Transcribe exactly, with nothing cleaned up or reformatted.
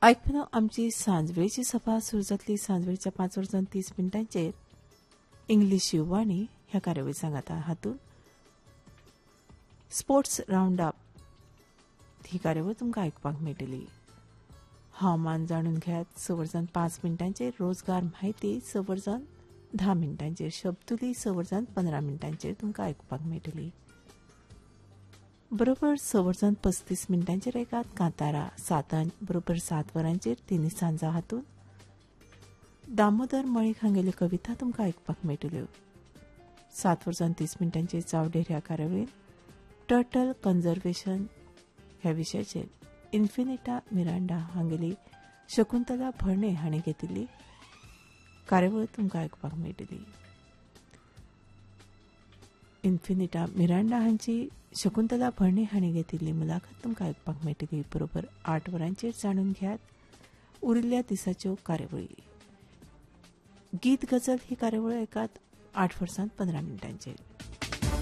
आयकून आमची सांजवेळची सभा सुरू जातली. सांजवेळच्या पाच वरां तीस मिनटांचेर इंग्लीश युवाणी ह्या कार्यावळी सांगाता. हातून स्पोर्ट्स राऊंड अप ही कार्यावळ तुमकां आयकुपाक मेळटली. हवामान जाणून घेयात स वरां पाच मिनटांचेर. रोजगार म्हायती स वरां धा मिनटांचेर. शब्दुली स वरां पंदरा मिनटांचेर तुमकां आयकुपाक मेळटली. बरोबर स वरां पस्तीस मिनटांचेर एकात कांतारा. सातांच बरोबर सात वरांचेर तिनी सांजा हातून दामोदर मळीक हांगेल्यो कविता तुमकां आयकुपाक मेळटल्यो. सात वरां तीस मिनटांचेर चावडेर ह्या कार्यावळीन टर्टल कन्झर्वेशन ह्या विशयाचेर इन्फिनिटा मिरांडा हांगेली शकुंतला भरणे हांणी घेतिल्ली कार्यावळ तुमकां आयकुपाक मेळटली. इन्फिनिटा मिरांडा हांची शकुंतला भरणे हांणी घेतिल्ली मुलाखत तुमकां आयकुपाक मेळटली. बरोबर आठ वरांचेर जाणून घेयात उरिल्ल्या दिसाच्यो कार्यावळी. गीत गजल ही कार्यावळ एकात आठ वरां पंदरा मिनटांचेर.